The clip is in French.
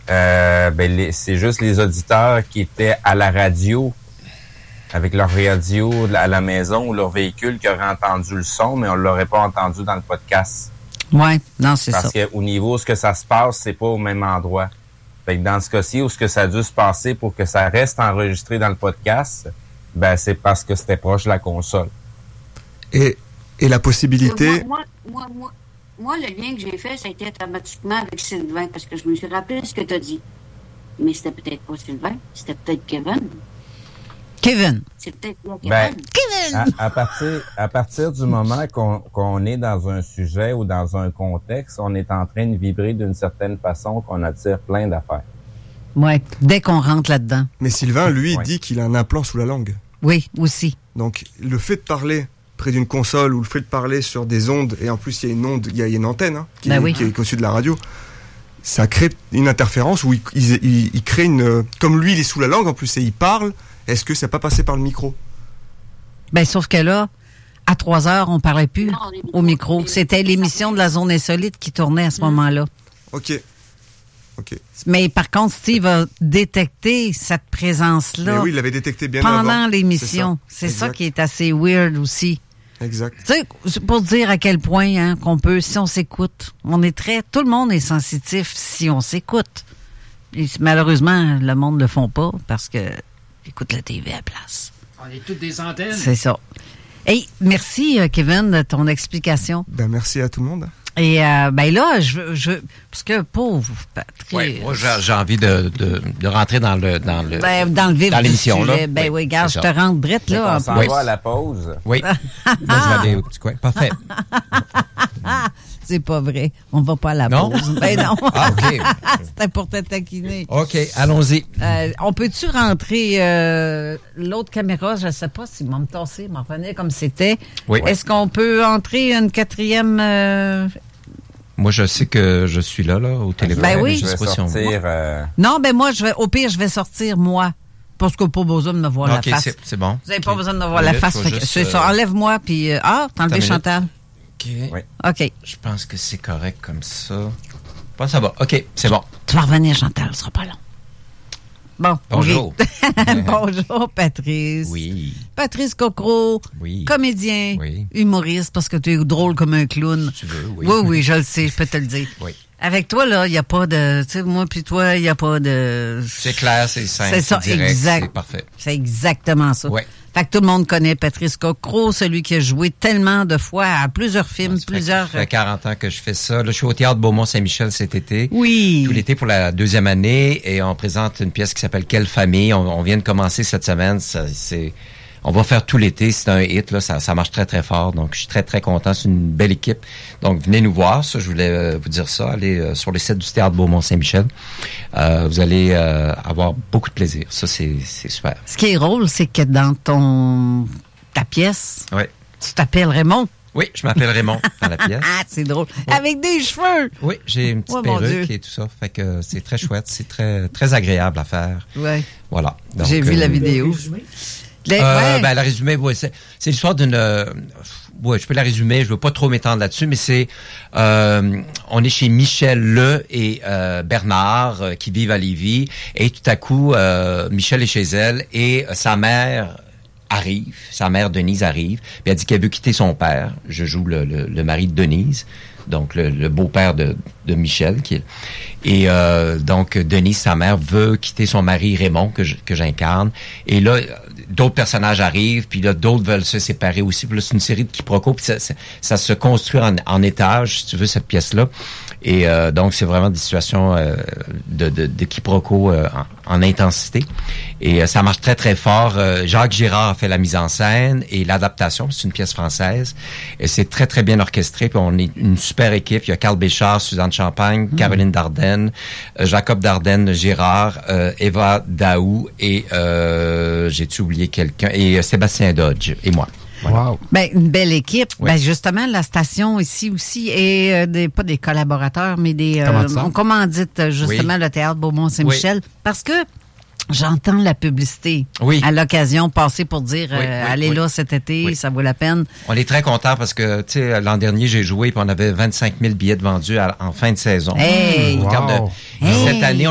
C'est juste les auditeurs qui étaient à la radio, avec leur radio à la maison ou leur véhicule, qui auraient entendu le son, mais on l'aurait pas entendu dans le podcast. Ouais, non, c'est ça. Parce qu'au niveau où ce que ça se passe, c'est pas au même endroit. Fait que dans ce cas-ci, où ce que ça a dû se passer pour que ça reste enregistré dans le podcast, c'est parce que c'était proche de la console. Et la possibilité... Moi, le lien que j'ai fait, ça a été automatiquement avec Sylvain, parce que je me suis rappelé ce que tu as dit. Mais c'était peut-être pas Sylvain, c'était peut-être Kevin. Kevin. C'est peut-être moi, Kevin. Kevin! À partir du moment qu'on est dans un sujet ou dans un contexte, on est en train de vibrer d'une certaine façon qu'on attire plein d'affaires. Oui, dès qu'on rentre là-dedans. Mais Sylvain, lui, dit qu'il a un implant sous la langue. Oui, aussi. Donc, le fait de parler près d'une console ou le fait de parler sur des ondes, et en plus il y a une onde, il y a une antenne qui est au-dessus de la radio, ça crée une interférence où il crée une... Comme lui il est sous la langue en plus et il parle, est-ce que ça n'a pas passé par le micro? Sauf que là, à 3h, on parlait plus au micro. C'était l'émission de la Zone Insolite qui tournait à ce moment-là. OK. Mais par contre, Steve va détecter cette présence-là. Mais oui, il l'avait détecté bien pendant avant. L'émission. C'est ça qui est assez weird aussi. Exact. Tu sais, pour dire à quel point qu'on peut, si on s'écoute, tout le monde est sensitif si on s'écoute. Et malheureusement, le monde ne le font pas parce que écoute la TV à la place. On est toutes des antennes. C'est ça. Hey, merci Kevin de ton explication. Merci à tout le monde. Et là, je parce que pauvre Patrick. Oui, moi j'ai envie de rentrer dans le vif dans l'émission du sujet. là. Oui, regarde, je te rentre drette là. On s'en va à la pause. Oui. Je vais aller au petit coin. Parfait. C'est pas vrai. On va pas à la pause. Non. Ah, OK. C'était pour te taquiner. OK, allons-y. On peut-tu rentrer l'autre caméra? Je sais pas s'ils m'ont tassé, m'en revenir comme c'était. Oui. Est-ce qu'on peut entrer une quatrième... Moi, je sais que je suis là au téléphone. Oui. Je vais sortir... Non, moi, au pire, je vais sortir, moi. Parce que pas besoin de me voir la face. OK, c'est bon. Vous n'avez pas besoin de me voir la face. C'est ça. Enlève-moi, puis... t'as enlevé Chantal. OK. Oui. OK. Je pense que c'est correct comme ça. Bon, ça va. OK, c'est bon. Tu vas revenir, Chantal. Ce sera pas long. Bon. Bonjour. Okay. Bonjour, Patrice. Oui. Patrice Cocro. Oui. Comédien. Oui. Humoriste, parce que tu es drôle comme un clown. Si tu veux, oui. Oui, je le sais. Je peux te le dire. Oui. Avec toi, là, il n'y a pas de... Tu sais, moi puis toi, il n'y a pas de... C'est clair, c'est simple, c'est ça, direct, exact. c'est parfait. C'est exactement ça. Oui. Fait que tout le monde connaît Patrice Cocro, celui qui a joué tellement de fois à plusieurs films, Ça fait 40 ans que je fais ça. Là, je suis au Théâtre Beaumont-Saint-Michel cet été. Oui. Tout l'été pour la 2e année. Et on présente une pièce qui s'appelle Quelle famille. On vient de commencer cette semaine. On va faire tout l'été. C'est un hit, là. Ça marche très, très fort. Donc, je suis très, très content. C'est une belle équipe. Donc, venez nous voir. Ça, je voulais vous dire ça. Allez sur le site du Théâtre Beaumont-Saint-Michel. Vous allez avoir beaucoup de plaisir. Ça, c'est super. Ce qui est drôle, c'est que dans ta pièce, tu t'appelles Raymond. Oui, je m'appelle Raymond dans la pièce. Ah, c'est drôle. Oui. Avec des cheveux. Oui, j'ai une petite perruque et tout ça. Fait que c'est très chouette. C'est très, très agréable à faire. Oui. Voilà. Donc, j'ai vu la vidéo. La résumé, c'est l'histoire d'une... je peux la résumer, je veux pas trop m'étendre là-dessus, mais c'est... on est chez Michel Le et Bernard qui vivent à Lévis, et tout à coup, Michel est chez elle, et sa mère Denise arrive, puis elle dit qu'elle veut quitter son père. Je joue le mari de Denise, donc le beau-père de Michel. Et donc, Denise, sa mère, veut quitter son mari Raymond, que j'incarne. Et là, d'autres personnages arrivent, puis là, d'autres veulent se séparer aussi. Puis là, c'est une série de quiproquos, puis ça se construit en étages, si tu veux, cette pièce-là. Et donc, c'est vraiment des situations de quiproquos en intensité. Et ça marche très, très fort. Jacques Girard a fait la mise en scène et l'adaptation. C'est une pièce française. Et c'est très, très bien orchestré. Puis on est une super équipe. Il y a Carl Béchard, Suzanne Champagne, Caroline Dardenne, Jacob Dardenne, Girard, Eva Daou et j'ai-tu oublié quelqu'un? Et Sébastien Dodge et moi. Voilà. Wow. Une belle équipe. Oui. Justement, la station ici aussi est pas des collaborateurs, mais on commandite justement le Théâtre Beaumont-Saint-Michel parce que j'entends la publicité à l'occasion passer pour dire allez là cet été, ça vaut la peine. On est très contents parce que tu sais l'an dernier j'ai joué puis on avait 25 000 billets de vendus en fin de saison. Hey! Cette année